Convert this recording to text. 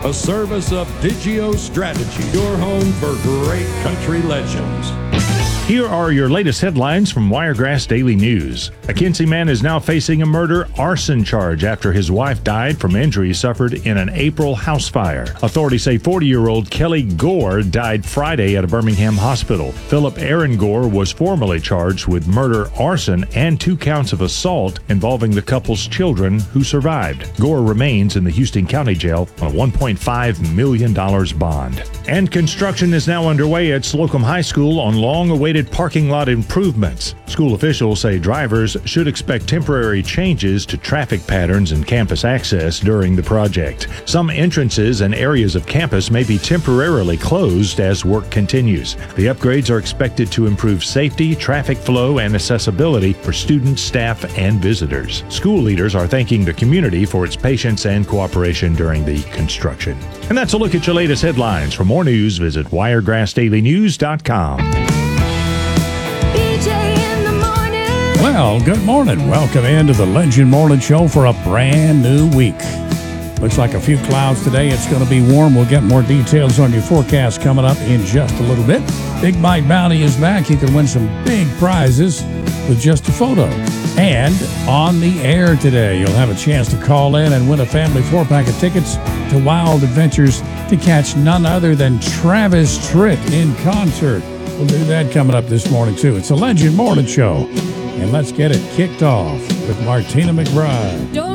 a service of Digio Strategy, your home for great country legends. Here are your latest headlines from Wiregrass Daily News. A Quincy man is now facing a murder arson charge after his wife died from injuries suffered in an April house fire. Authorities say 40-year-old Kelly Gore died Friday at a Birmingham hospital. Philip Aaron Gore was formally charged with murder, arson, and 2 counts of assault involving the couple's children who survived. Gore remains in the Houston County Jail on a $1.5 million bond. And construction is now underway at Slocum High School on long-awaited parking lot improvements. School officials say drivers should expect temporary changes to traffic patterns and campus access during the project. Some entrances and areas of campus may be temporarily closed as work continues. The upgrades are expected to improve safety, traffic flow, and accessibility for students, staff, and visitors. School leaders are thanking the community for its patience and cooperation during the construction. And that's a look at your latest headlines. For more news, visit wiregrassdailynews.com. Well, good morning. Welcome into the Legend Morning Show for a brand new week. Looks like a few clouds today. It's going to be warm. We'll get more details on your forecast coming up in just a little bit. Big Bite Bounty is back. You can win some big prizes with just a photo. And on the air today, you'll have a chance to call in and win a family 4-pack of tickets to Wild Adventures to catch none other than Travis Tritt in concert. We'll do that coming up this morning, too. It's a Legend Morning Show. And let's get it kicked off with Martina McBride.